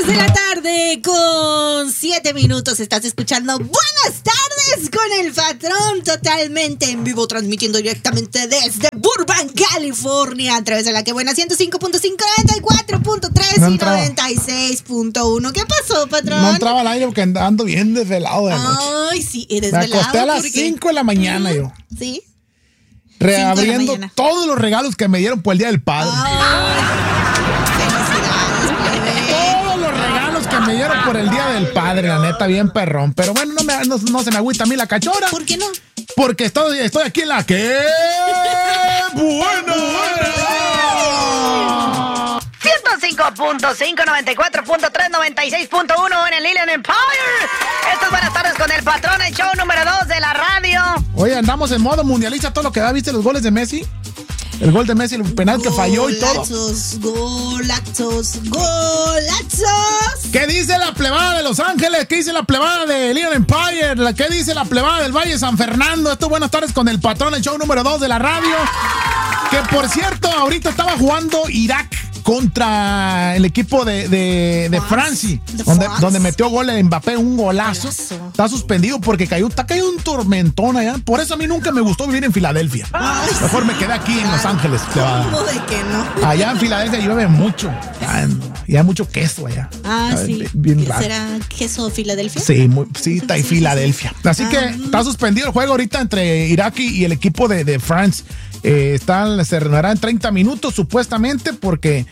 de la tarde con 7 minutos. Estás escuchando Buenas Tardes con el Patrón, totalmente en vivo, transmitiendo directamente desde Burbank, California, a través de la que buena 105.5, 94.3 y 96.1. ¿Qué pasó, Patrón? No entraba al aire porque ando bien desvelado de noche. Ay, sí, desvelado. Me acosté a las 5 de la mañana yo. Sí. Reabriendo todos los regalos que me dieron por el Día del Padre. Todos los regalos que me dieron por el Día del Padre, la neta, bien perrón. Pero bueno, no se me agüita a mí la cachora. ¿Por qué no? Porque estoy aquí en la que... ¡Buena! 105.5, 94.3, 96.1 en el Lilian Empire. Esto es Buenas Tardes con el Patrón, el show número 2 de la radio. Oye, andamos en modo mundialista, todo lo que da. ¿Viste los goles de Messi? El gol de Messi, el penal que falló y todo. Golazos. ¿Qué dice la plebada de Los Ángeles? ¿Qué dice la plebada de Lilian Empire? ¿Qué dice la plebada del Valle de San Fernando? Esto es Buenas Tardes con el Patrón, el show número 2 de la radio. Que por cierto, ahorita estaba jugando Irak contra el equipo de Francia, donde metió gol de Mbappé, un golazo. Está suspendido porque está cayendo un tormentón allá. Por eso a mí nunca me gustó vivir en Filadelfia. Mejor me quedé aquí en Los Ángeles. ¿Cómo de que no? Allá en Filadelfia llueve mucho. Y hay mucho queso allá. Sí. Bien raro. ¿Será queso Filadelfia? Sí, está en Filadelfia. Así que está suspendido el juego ahorita entre Irak y el equipo de France. Se reanudará en 30 minutos supuestamente porque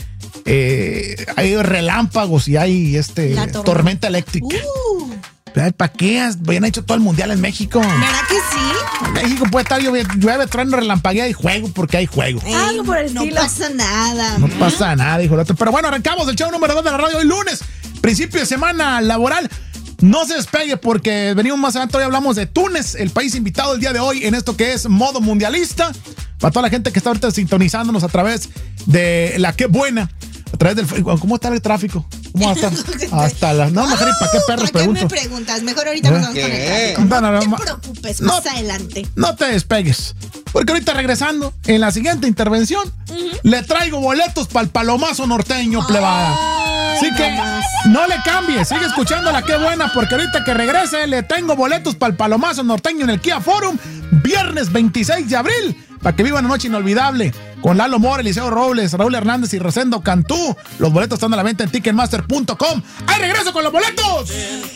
hay relámpagos y hay tormenta eléctrica. ¿Para qué? Habían hecho todo el mundial en México. ¿Verdad que sí? En México puede estar llueve, trueno, relampaguea y juego porque hay juego. Algo por el estilo. No pasa nada. No pasa nada, hijo. Pero bueno, arrancamos el show número 2 de la radio hoy lunes, principio de semana laboral. No se despegue porque venimos más adelante. Hoy hablamos de Túnez, el país invitado el día de hoy en esto que es modo mundialista. Para toda la gente que está ahorita sintonizándonos a través de la que buena, a través del... ¿Cómo está el tráfico? ¿Cómo va a estar? Hasta las... No, mejor, ¿para qué perros pregunto? ¿Para qué me preguntas? Mejor ahorita nos vamos con el tráfico. No te preocupes, más adelante. No te despegues. Porque ahorita regresando, en la siguiente intervención, le traigo boletos para el palomazo norteño, plebada. Así que no le cambie, sigue escuchando la que buena, porque ahorita que regrese le tengo boletos para el palomazo norteño en el Kia Forum, viernes 26 de abril, para que vivan una noche inolvidable con Lalo Mora, Eliseo Robles, Raúl Hernández y Rosendo Cantú. Los boletos están a la venta en Ticketmaster.com. ¡Ahí regreso con los boletos!